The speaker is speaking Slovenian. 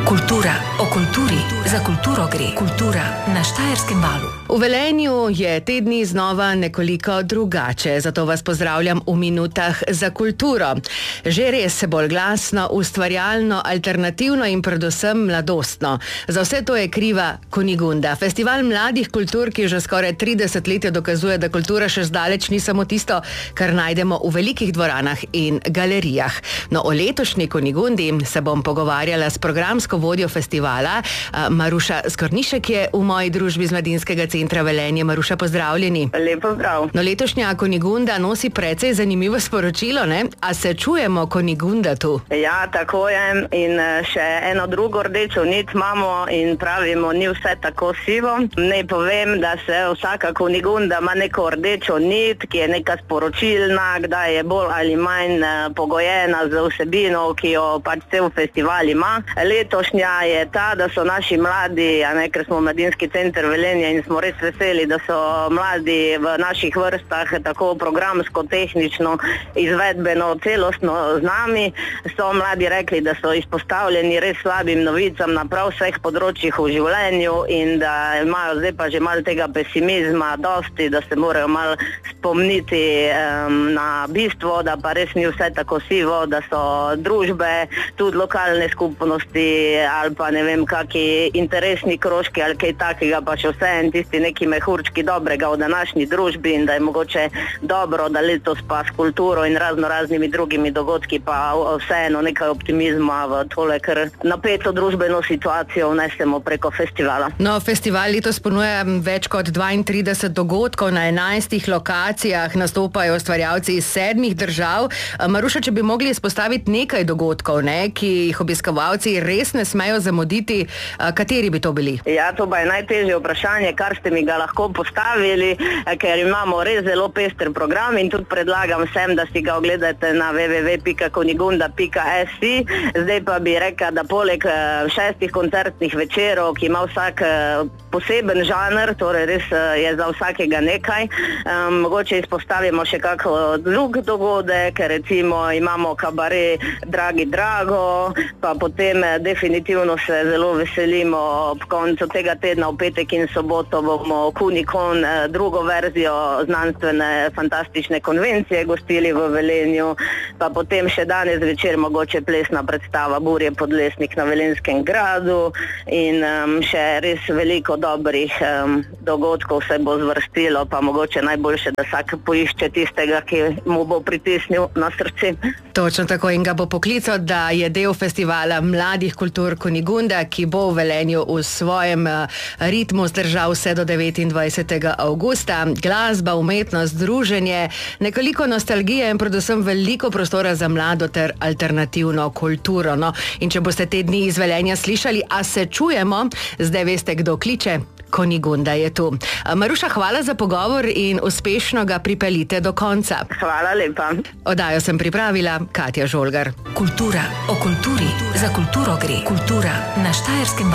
Kultura o kulturi, za kulturo gre. Kultura na Štajerskem valu. V Velenju je te dni znova nekoliko drugače, zato vas pozdravljam v minutah za kulturo. Že res bolj glasno, ustvarjalno, alternativno in predvsem mladostno. Za vse to je kriva Kunigunda. Festival mladih kultur, ki že skoraj 30 let dokazuje, da kultura še zdaleč ni samo tisto, kar najdemo v velikih dvoranah in galerijah. No, o letošnji Kunigundi se bom pogovarjala s programsko vodjo festivala. Maruša Skornišek je v moji družbi z Mladinskega centra Velenje. Maruša, pozdravljeni. Lep pozdrav. No, letošnja Kunigunda nosi precej zanimivo sporočilo, ne? A se čujemo Kunigunda tu? Ja, tako je. In še eno drugo rdečo nit imamo in pravimo, ni vse tako sivo. Ne povem, da se vsaka Kunigunda ima neko rdečo nit, ki je neka sporočilna, kdaj je bolj ali manj pogojena z vsebino, ki jo pač cel festival ima. Letošnja je ta, da so naši mladi, ker smo Mladinski center Velenje in smo res veseli, da so mladi v naših vrstah tako programsko, tehnično, izvedbeno, celostno z nami. So mladi rekli, da so izpostavljeni res slabim novicam na prav vseh področjih v življenju in da imajo zdaj pa že malo tega pesimizma dosti, da se morajo malo spomniti na bistvo, da pa res ni vse tako sivo, da so družbe, tudi lokalne skupnosti ali pa ne vem kaki interesni krožki ali kaj takega, pa še vse en tisti neki mehurčki dobrega v današnji družbi in da je mogoče dobro, da letos pa s kulturo in raznimi drugimi dogodki pa vseeno nekaj optimizma v tole, ker napeto družbeno situacijo vnesemo preko festivala. No, festival letos ponuja več kot 32 dogodkov na 11 lokacijah, nastopajo ustvarjalci iz 7 držav. Maruša, če bi mogli izpostaviti nekaj dogodkov, ki jih obiskovalci res ne smejo zamuditi, kateri bi to bili? Ja, to pa je najtežje vprašanje, kar ste mi ga lahko postavili, ker imamo res zelo pester program in tudi predlagam vsem, da si ga ogledate na www.kunigunda.si. Zdaj pa bi rekla, da poleg 6 koncertnih večerov, ki ima vsak poseben žanr, torej res je za vsakega nekaj, mogoče izpostavimo še kako drug dogodek, recimo imamo kabare Dragi Drago, pa potem definitivno se zelo veselimo ob koncu tega tedna v petek in soboto bomo Kunikon, drugo verzijo znanstvene fantastične konvencije gostili v Velenju, pa potem še danes večer mogoče plesna predstava Burje Podlesnik na Velenskem gradu in še res veliko dobrih dogodkov se bo zvrstilo, pa mogoče najboljše, da vsak poišče tistega, ki mu bo pritisnil na srce. Točno tako, in ga bo poklical, da je del festivala mladih kultur Kunigunda, ki bo v Velenju v svojem ritmu zdržal vse do 29. avgusta. Glasba, umetnost, druženje, nekoliko nostalgije in predvsem veliko prostora za mlado ter alternativno kulturo. No, in če boste te dni iz Velenja slišali, a se čujemo, zdaj veste, kdo kliče. Kunigunda je tu. Maruša, hvala za pogovor in uspešno ga pripeljite do konca. Hvala lepa. Oddajo sem pripravila Katja Žolgar. Kultura o kulturi, za kulturo gre. Kultura na Štajerskem valu.